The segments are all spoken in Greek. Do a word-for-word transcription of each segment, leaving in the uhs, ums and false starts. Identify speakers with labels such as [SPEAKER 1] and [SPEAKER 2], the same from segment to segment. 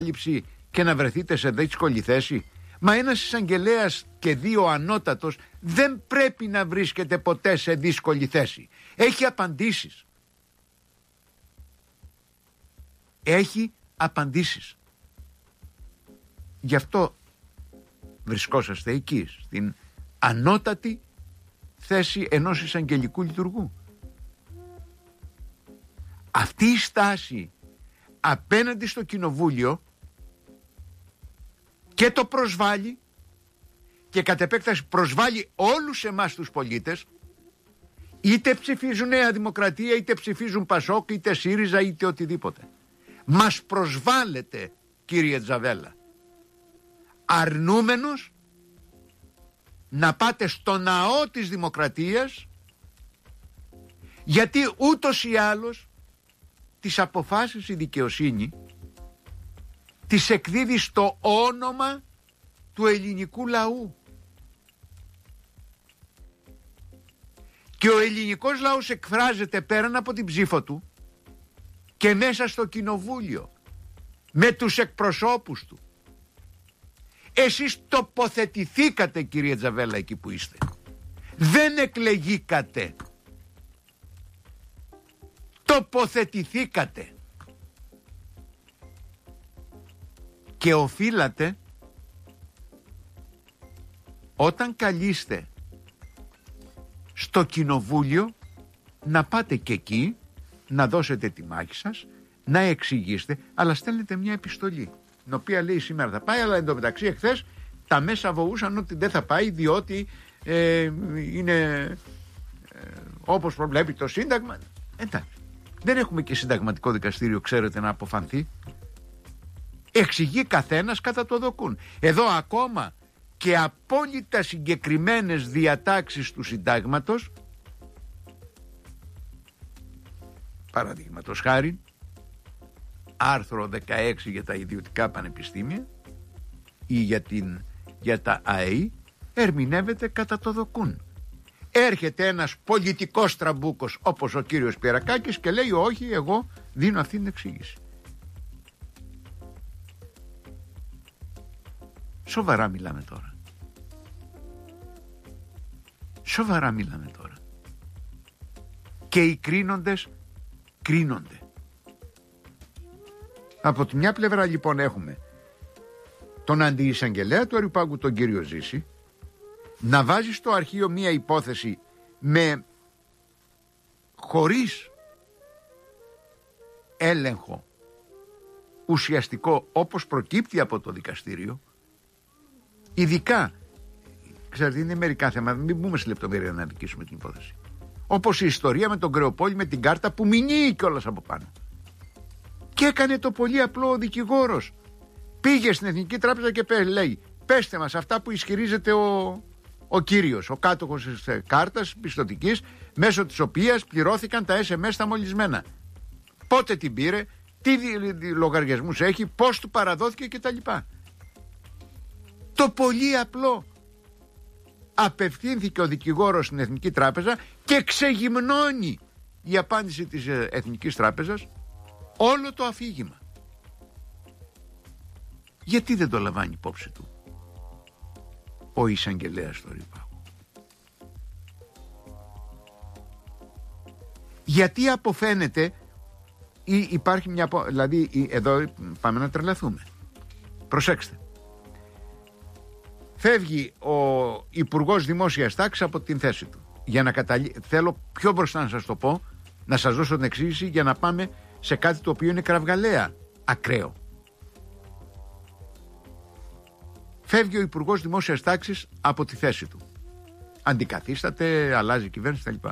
[SPEAKER 1] και να βρεθείτε σε δύσκολη θέση? Μα ένας εισαγγελέας και δύο ανώτατος δεν πρέπει να βρίσκεται ποτέ σε δύσκολη θέση. Έχει απαντήσεις. Έχει απαντήσεις. Γι' αυτό βρισκόσαστε εκεί, στην ανώτατη θέση ενός εισαγγελικού λειτουργού. Αυτή η στάση απέναντι στο κοινοβούλιο και το προσβάλλει και κατ' επέκταση προσβάλλει όλους εμάς τους πολίτες, είτε ψηφίζουν Νέα Δημοκρατία, είτε ψηφίζουν Πασόκ, είτε ΣΥΡΙΖΑ, είτε οτιδήποτε. Μας προσβάλλεται, κύριε Τζαβέλα, αρνούμενος να πάτε στο ναό της δημοκρατίας, γιατί ούτως ή άλλως τις αποφάσεις η δικαιοσύνη τις εκδίδει στο όνομα του ελληνικού λαού. Και ο ελληνικός λαός εκφράζεται πέραν από την ψήφο του και μέσα στο κοινοβούλιο, με τους εκπροσώπους του. Εσείς τοποθετηθήκατε, κύριε Τζαβέλα, εκεί που είστε. Δεν εκλεγήκατε. Τοποθετηθήκατε. Και οφείλατε, όταν καλείστε στο κοινοβούλιο, να πάτε και εκεί, να δώσετε τη μάχη σας, να εξηγήσετε, αλλά στέλνετε μια επιστολή, την οποία λέει σήμερα θα πάει, αλλά εντωμεταξύ εχθές τα μέσα βοούσαν ότι δεν θα πάει, διότι ε, είναι ε, όπως προβλέπει το Σύνταγμα. Εντάξει, δεν έχουμε και συνταγματικό δικαστήριο, ξέρετε, να αποφανθεί. Εξηγεί καθένας κατά το δοκούν. Εδώ ακόμα και απόλυτα συγκεκριμένες διατάξεις του συντάγματος, παραδείγματος χάρη άρθρο δεκαέξι για τα ιδιωτικά πανεπιστήμια ή για, την, για τα ΑΕΗ, ερμηνεύεται κατά το δοκούν. Έρχεται ένας πολιτικός τραμπούκος όπως ο κύριος Πιερακάκης και λέει όχι, εγώ δίνω αυτή την εξήγηση. Σοβαρά μιλάμε τώρα. Σοβαρά μιλάμε τώρα. Και οι κρίνοντες κρίνονται. Από τη μια πλευρά λοιπόν έχουμε τον αντιεισαγγελέα του Αριουπάγου, τον κύριο Ζήση, να βάζει στο αρχείο μία υπόθεση με χωρίς έλεγχο ουσιαστικό όπως προκύπτει από το δικαστήριο. Ειδικά, ξέρετε, είναι μερικά θέματα, μην μπούμε σε λεπτομέρεια να αδικήσουμε την υπόθεση. Όπως η ιστορία με τον Κρεοπόλη με την κάρτα που μηνύει κιόλας από πάνω. Και έκανε το πολύ απλό ο δικηγόρος. Πήγε στην Εθνική Τράπεζα και πέ, λέει, πέστε μας αυτά που ισχυρίζεται ο, ο κύριος, ο κάτοχος της κάρτας πιστωτικής, μέσω της οποίας πληρώθηκαν τα ες εμ ες τα μολυσμένα. Πότε την πήρε, τι λογαριασμούς έχει, πώς του παραδόθηκε κτλ. Το πολύ απλό. Απευθύνθηκε ο δικηγόρος στην Εθνική Τράπεζα και ξεγυμνώνει η απάντηση της Εθνικής Τράπεζας όλο το αφήγημα. Γιατί δεν το λαμβάνει υπόψη του ο εισαγγελέας του Αριουπάγου? Γιατί αποφαίνεται ή υπάρχει μια... Δηλαδή εδώ πάμε να τρελαθούμε. Προσέξτε. Φεύγει ο Υπουργός Δημόσιας Τάξης από την θέση του. Για να καταλή... Θέλω πιο μπροστά να σας το πω, να σας δώσω την εξήγηση για να πάμε σε κάτι το οποίο είναι κραυγαλαία ακραίο. Φεύγει ο Υπουργός Δημόσιας Τάξης από τη θέση του. Αντικαθίσταται, αλλάζει η κυβέρνηση κτλ.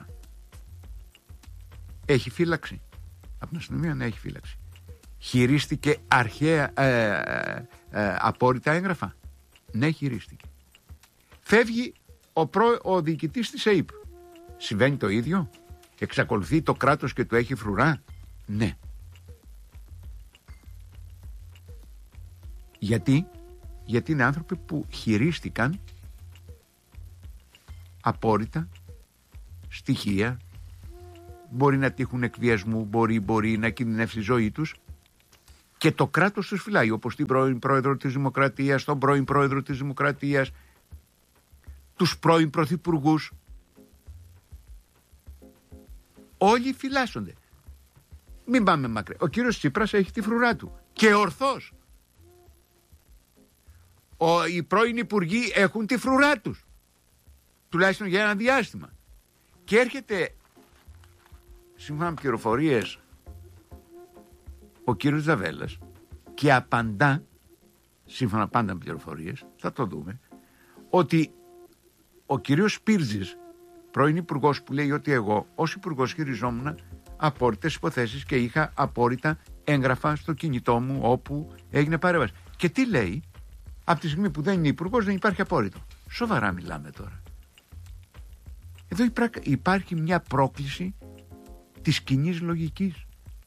[SPEAKER 1] Έχει φύλαξη. Από την αστυνομία να έχει φύλαξη. Χειρίστηκε αρχαία ε, ε, ε, απόρριτα έγγραφα. Ναι, χειρίστηκε. Φεύγει ο, προ, ο διοικητής της ΕΥΠ. Συμβαίνει το ίδιο? Εξακολουθεί το κράτος και του έχει φρουρά? Ναι. Γιατί? Γιατί είναι άνθρωποι που χειρίστηκαν απόρριτα στοιχεία, μπορεί να τύχουν εκβιασμού, μπορεί, μπορεί να κινδυνεύσει η ζωή τους, Και το κράτος τους φυλάει, όπως την πρώην πρόεδρο της Δημοκρατίας, τον πρώην πρόεδρο της Δημοκρατίας, τους πρώην πρωθυπουργούς. Όλοι φυλάσσονται. Μην πάμε μακριά. Ο κύριος Τσίπρας έχει τη φρουρά του. Και ορθώς. Ο, οι πρώην υπουργοί έχουν τη φρουρά τους. Τουλάχιστον για ένα διάστημα. Και έρχεται, σύμφωνα με πληροφορίες, ο κύριος Ζαβέλας και απαντά, σύμφωνα πάντα με πληροφορίες, θα το δούμε, ότι ο κύριος Σπίρτζης, πρώην υπουργός, που λέει ότι εγώ ως υπουργός χειριζόμουν απόρριτες υποθέσεις και είχα απόρριτα έγγραφα στο κινητό μου όπου έγινε παρέμβαση. Και τι λέει? Από τη στιγμή που δεν είναι υπουργός δεν υπάρχει απόρριτο. Σοβαρά μιλάμε τώρα. Εδώ υπάρχει μια πρόκληση της κοινής λογικής.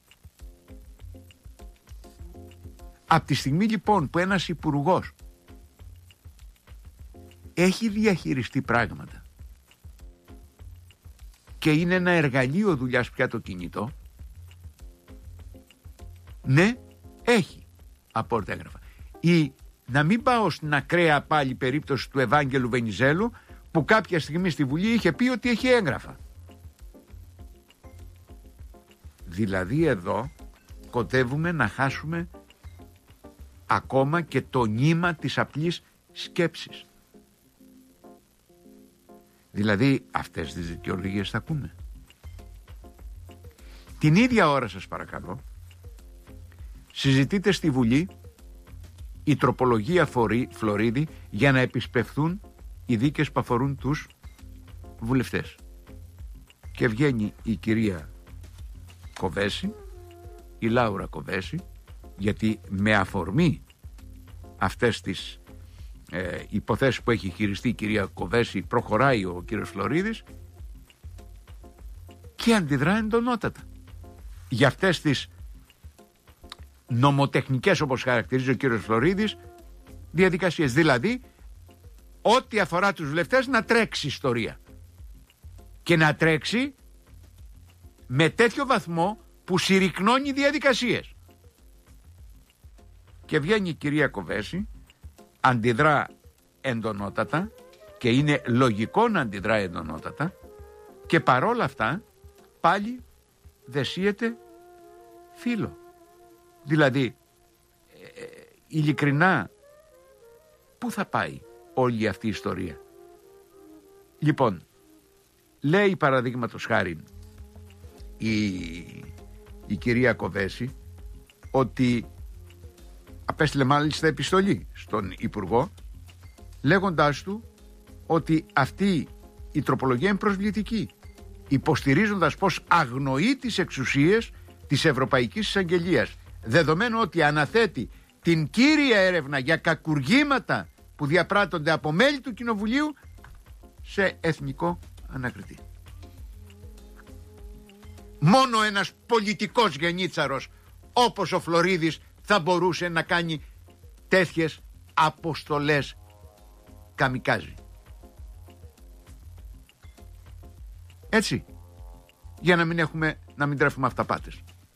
[SPEAKER 1] Από τη στιγμή λοιπόν που ένας υπουργός έχει διαχειριστεί πράγματα και είναι ένα εργαλείο δουλειάς πια το κινητό, ναι, έχει απόρριτα έγγραφα. Ή να μην πάω στην ακραία πάλι περίπτωση του Ευάγγελου Βενιζέλου, που κάποια στιγμή στη Βουλή είχε πει ότι έχει έγγραφα. Δηλαδή εδώ κοντεύουμε να χάσουμε ακόμα και το νήμα της απλής σκέψης. Δηλαδή αυτές τις δικαιολογίες θα ακούμε. Την ίδια ώρα, σας παρακαλώ, συζητείται στη Βουλή η τροπολογία Φλωρίδη για να επισπευθούν οι δίκες που αφορούν τους βουλευτές. Και βγαίνει η κυρία Κοβέση, η Λάουρα Κοβέση, γιατί με αφορμή αυτές τις ε, υποθέσεις που έχει χειριστεί η κυρία Κοβέση προχωράει ο κύριος Φλωρίδης και αντιδρά εντονότατα για αυτές τις νομοτεχνικές, όπως χαρακτηρίζει ο κύριος Φλωρίδης, διαδικασίες. Δηλαδή ό,τι αφορά τους βουλευτές να τρέξει ιστορία και να τρέξει με τέτοιο βαθμό που συρρυκνώνει διαδικασίες. Και βγαίνει η κυρία Κοβέση, αντιδρά εντονότατα και είναι λογικό να αντιδρά εντονότατα, και παρόλα αυτά πάλι δεσίεται φίλο. Δηλαδή ε, ειλικρινά πού θα πάει όλη αυτή η ιστορία? Λοιπόν, λέει παραδείγματος χάρη η, η κυρία Κοβέση ότι απέστειλε μάλιστα επιστολή στον Υπουργό λέγοντάς του ότι αυτή η τροπολογία είναι προσβλητική, υποστηρίζοντας πως αγνοεί τις εξουσίες της Ευρωπαϊκής Εισαγγελίας, δεδομένου ότι αναθέτει την κύρια έρευνα για κακουργήματα που διαπράττονται από μέλη του Κοινοβουλίου σε εθνικό ανακριτή. Μόνο ένας πολιτικός γενίτσαρος όπως ο Φλωρίδης θα μπορούσε να κάνει τέτοιες αποστολές καμικάζι. Έτσι, για να μην έχουμε, να μην τρέφουμε αυταπάτες.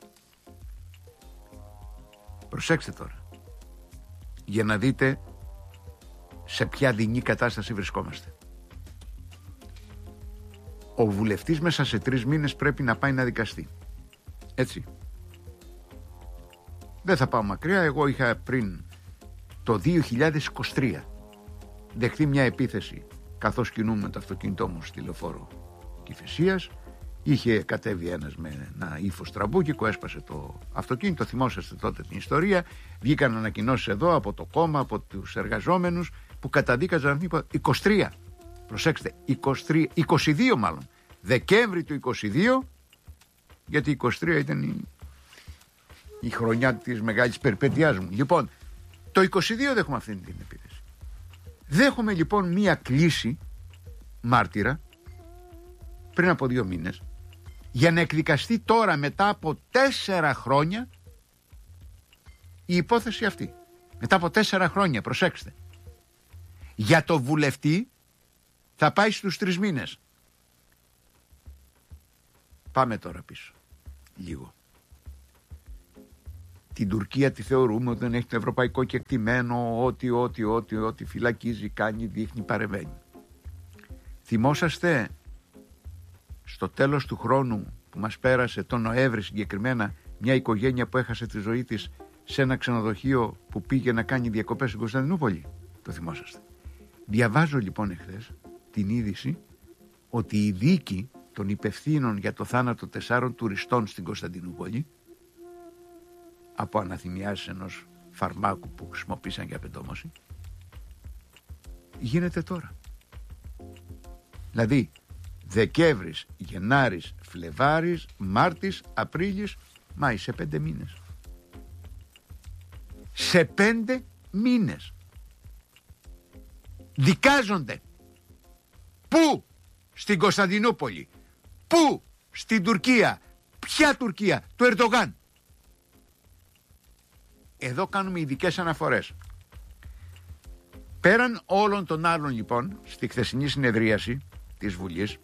[SPEAKER 1] Προσέξτε τώρα, για να δείτε σε ποια δεινή κατάσταση βρισκόμαστε. Ο βουλευτής μέσα σε τρεις μήνες πρέπει να πάει να δικαστεί. Έτσι. Δεν θα πάω μακριά. Εγώ είχα πριν το δύο χιλιάδες είκοσι τρία δεχτεί μια επίθεση καθώς κινούμαι το αυτοκίνητό μου στη λεωφόρο Κηφισίας. Είχε κατέβει ένας με ένα ύφος τραμπούκικο, έσπασε το αυτοκίνητο. Θυμόσαστε τότε την ιστορία. Βγήκαν ανακοινώσεις εδώ από το κόμμα, από τους εργαζόμενους που καταδίκαζαν είκοσι τρία. Προσέξτε, είκοσι τρία, είκοσι δύο μάλλον. Δεκέμβρη του είκοσι δύο, γιατί είκοσι τρία ήταν η, η χρονιά της μεγάλης περιπέτειάς μου. Λοιπόν, το είκοσι δύο δέχομαι αυτή την επίθεση. Δέχομαι λοιπόν μία κλήση μάρτυρα πριν από δύο μήνες για να εκδικαστεί τώρα μετά από τέσσερα χρόνια η υπόθεση αυτή. Μετά από τέσσερα χρόνια, προσέξτε. Για το βουλευτή θα πάει στους τρεις μήνες. Πάμε τώρα πίσω λίγο. την Τουρκία τη θεωρούμε ότι δεν έχει το ευρωπαϊκό κεκτημένο, ότι, ότι, ότι, ότι φυλακίζει, κάνει, δείχνει, παρεμβαίνει. Θυμόσαστε στο τέλος του χρόνου που μας πέρασε, τον Νοέμβρη συγκεκριμένα, μια οικογένεια που έχασε τη ζωή της σε ένα ξενοδοχείο που πήγε να κάνει διακοπές στην Κωνσταντινούπολη? Το θυμόσαστε? Διαβάζω λοιπόν εχθές την είδηση ότι η δίκη των υπευθύνων για το θάνατο τεσσάρων τουριστών στην Κωνσταντινούπολη από αναθυμιάσεις ενός φαρμάκου που χρησιμοποίησαν για πεντόμωση γίνεται τώρα. Δηλαδή Δεκέμβρης, Γενάρης, Φλεβάρης, Μάρτης, Απρίλης, Μάη, σε πέντε μήνες. Σε πέντε μήνες δικάζονται. Πού? Στην Κωνσταντινούπολη. Πού? Στην Τουρκία. Ποια Τουρκία? Του Ερντογάν. Εδώ κάνουμε ειδικές αναφορές. Πέραν όλων των άλλων λοιπόν, στη χθεσινή συνεδρίαση της Βουλής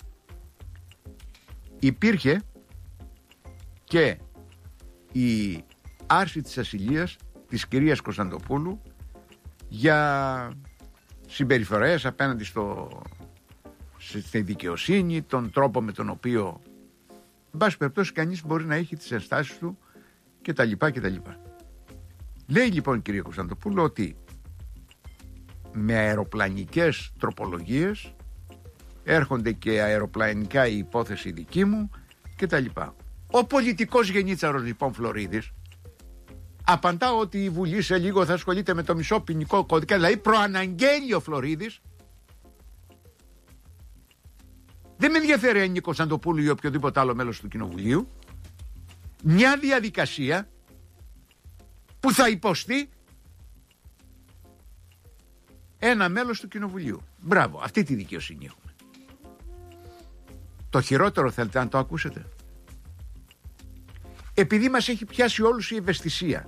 [SPEAKER 1] υπήρχε και η άρση της ασυλίας της κυρίας Κωνσταντοπούλου για συμπεριφορές απέναντι στο, στη δικαιοσύνη, τον τρόπο με τον οποίο εν πάση περιπτώσει κανείς μπορεί να έχει τις ενστάσεις του και τα λοιπά και τα λοιπά. Λέει λοιπόν η κυρία Κωνσταντοπούλου ότι με αεροπλανικές τροπολογίες έρχονται και αεροπλανικά η υπόθεση δική μου και τα λοιπά. Ο πολιτικός γενίτσαρος λοιπόν Φλωρίδης απαντά ότι η Βουλή σε λίγο θα ασχολείται με το μισό ποινικό κώδικα, δηλαδή προαναγγέλει ο Φλωρίδης. Δεν με ενδιαφέρει αν είναι η Κωνσταντοπούλου ή οποιοδήποτε άλλο μέλος του Κοινοβουλίου. Μια διαδικασία που θα υποστεί ένα μέλος του Κοινοβουλίου. Μπράβο, αυτή τη δικαιοσύνη έχουμε. Το χειρότερο θέλετε να το ακούσετε? Επειδή μας έχει πιάσει όλους η ευαισθησία,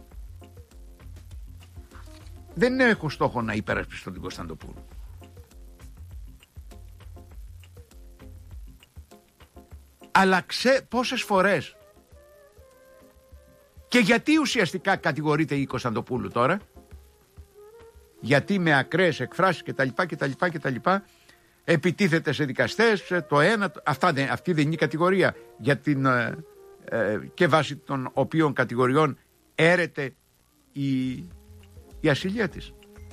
[SPEAKER 1] δεν έχω στόχο να υπερασπιστώ την Κωνσταντοπούλου. Αλλά ξέ πόσες φορές και γιατί ουσιαστικά κατηγορείται η Κωνσταντοπούλου τώρα? Γιατί με ακραίες εκφράσεις και τα λοιπά και τα λοιπά και τα λοιπά επιτίθεται σε δικαστές, το ένα, αυτά, αυτή δεν είναι η κατηγορία για την, ε, ε, και βάσει των οποίων κατηγοριών έρεται η, η ασυλία της.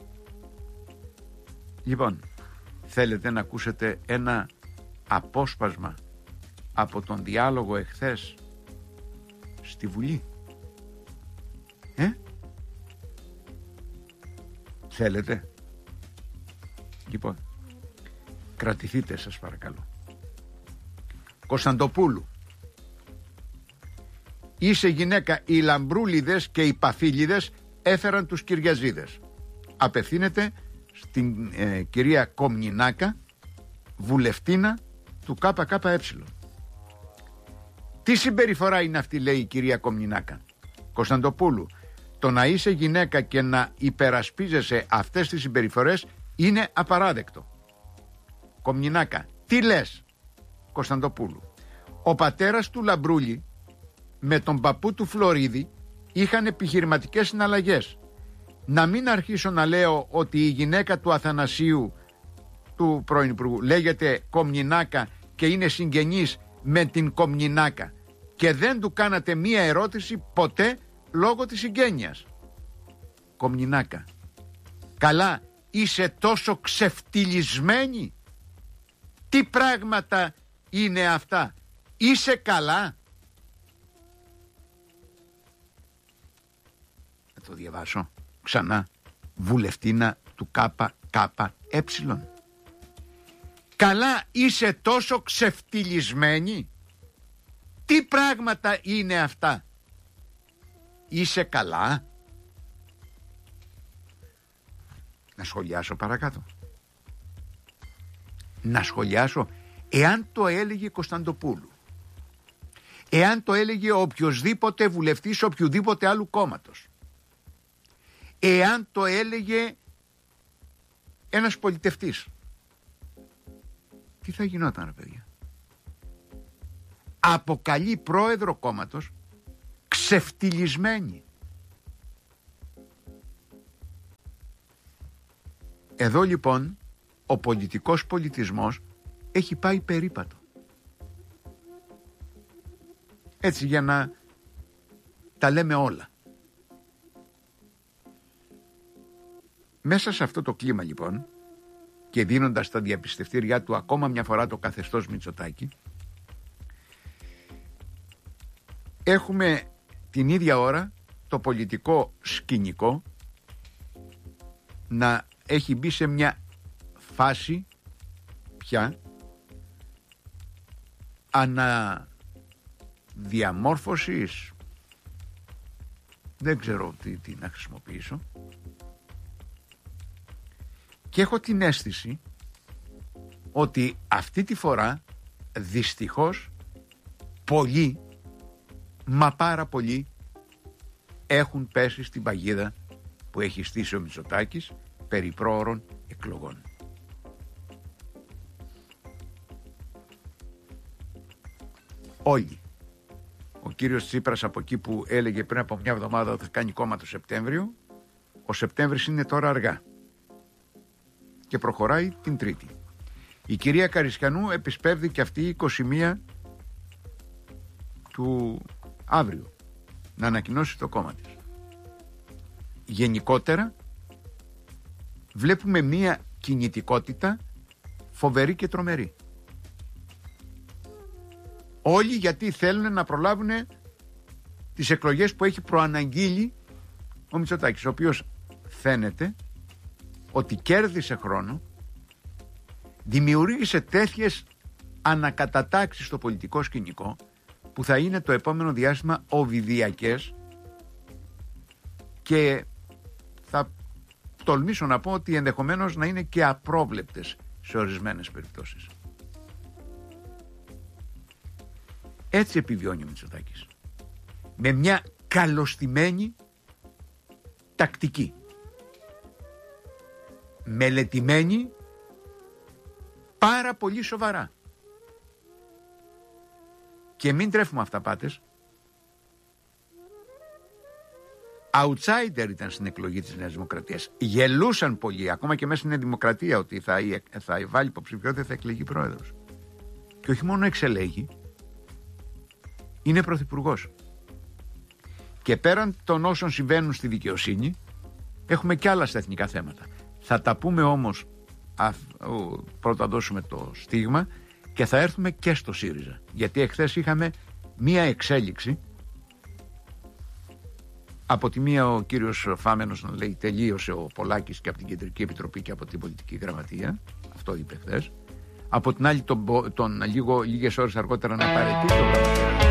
[SPEAKER 1] Λοιπόν, θέλετε να ακούσετε ένα απόσπασμα από τον διάλογο εχθές στη Βουλή? Ε? Θέλετε? Λοιπόν, κρατηθείτε σας παρακαλώ. Κωνσταντοπούλου, είσαι γυναίκα, οι λαμπρούλιδες και οι παφίλιδες έφεραν τους Κυριαζίδες. Απευθύνεται στην ε, κυρία Κομνηνάκα, βουλευτίνα του ΚΚΕ. Τι συμπεριφορά είναι αυτή, λέει η κυρία Κομνηνάκα? Κωνσταντοπούλου, το να είσαι γυναίκα και να υπερασπίζεσαι αυτές τις συμπεριφορές είναι απαράδεκτο. Κομνηνάκα, τι λες? Κωνσταντοπούλου, ο πατέρας του Λαμπρούλη με τον παππού του Φλωρίδη είχαν επιχειρηματικές συναλλαγές. Να μην αρχίσω να λέω ότι η γυναίκα του Αθανασίου, του πρώην Υπουργού, λέγεται Κομνηνάκα και είναι συγγενής με την Κομνηνάκα και δεν του κάνατε μία ερώτηση ποτέ λόγω της συγγένειας. Κομνηνάκα, καλά, είσαι τόσο ξεφτυλισμένη? Τι πράγματα είναι αυτά? Είσαι καλά? Να το διαβάσω ξανά. Βουλευτίνα του ΚΚΕ. Καλά, είσαι τόσο ξεφτυλισμένη? Τι πράγματα είναι αυτά? Είσαι καλά? Να σχολιάσω παρακάτω. Να σχολιάσω. Εάν το έλεγε η Κωνσταντοπούλου, εάν το έλεγε οποιοσδήποτε βουλευτής οποιοδήποτε άλλου κόμματος, εάν το έλεγε ένας πολιτευτής, τι θα γινόταν, ρε παιδιά? Αποκαλεί πρόεδρο κόμματος ξεφτυλισμένη. Εδώ λοιπόν ο πολιτικός πολιτισμός έχει πάει περίπατο. Έτσι, για να τα λέμε όλα. Μέσα σε αυτό το κλίμα λοιπόν, και δίνοντας τα διαπιστευτήριά του ακόμα μια φορά το καθεστώς Μητσοτάκη, έχουμε την ίδια ώρα το πολιτικό σκηνικό να έχει μπει σε μια φάση πια αναδιαμόρφωσης, δεν ξέρω τι, τι να χρησιμοποιήσω, και έχω την αίσθηση ότι αυτή τη φορά δυστυχώς πολλοί, μα πάρα πολλοί, έχουν πέσει στην παγίδα που έχει στήσει ο Μητσοτάκης περί πρόωρων εκλογών. Όλοι. Ο κύριος Τσίπρας από εκεί που έλεγε πριν από μια εβδομάδα ότι θα κάνει κόμμα το Σεπτέμβριο, ο Σεπτέμβρης είναι τώρα αργά και προχωράει την Τρίτη. Η κυρία Καριστιανού επισπεύδει και αυτή είκοσι μία του αύριο να ανακοινώσει το κόμμα της. Γενικότερα βλέπουμε μία κινητικότητα φοβερή και τρομερή. Όλοι γιατί θέλουν να προλάβουν τις εκλογές που έχει προαναγγείλει ο Μητσοτάκης, ο οποίος φαίνεται ότι κέρδισε χρόνο, δημιούργησε τέτοιες ανακατατάξεις στο πολιτικό σκηνικό που θα είναι το επόμενο διάστημα οβιδιακές, και θα τολμήσω να πω ότι ενδεχομένως να είναι και απρόβλεπτες σε ορισμένες περιπτώσεις. Έτσι επιβιώνει ο Μητσοτάκης, με μια καλωστημένη τακτική, μελετημένη πάρα πολύ σοβαρά. Και μην τρέφουμε αυταπάτες. Outsider ήταν στην εκλογή της Νέας Δημοκρατίας. Γελούσαν πολλοί, ακόμα και μέσα στην Νέα Δημοκρατία, ότι θα, θα βάλει υποψηφιότητα, θα εκλεγεί πρόεδρος. Και όχι μόνο εξελέγει, είναι πρωθυπουργός. Και πέραν των όσων συμβαίνουν στη δικαιοσύνη, έχουμε και άλλα στα εθνικά θέματα. Θα τα πούμε όμως, α, πρώτα δώσουμε το στίγμα, και θα έρθουμε και στο ΣΥΡΙΖΑ. Γιατί εχθές είχαμε μία εξέλιξη. Από τη μία ο κύριος Φάμενος να λέει τελείωσε ο Πολάκης και από την Κεντρική Επιτροπή και από την Πολιτική Γραμματεία. Αυτό είπε χθες. Από την άλλη τον, τον λίγο, λίγες ώρες αργότερα να παραιτεί το γραμματέα.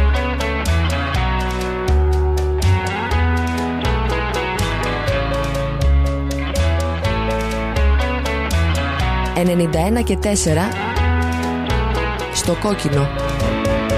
[SPEAKER 2] ενενήντα ένα και τέσσερα στο κόκκινο.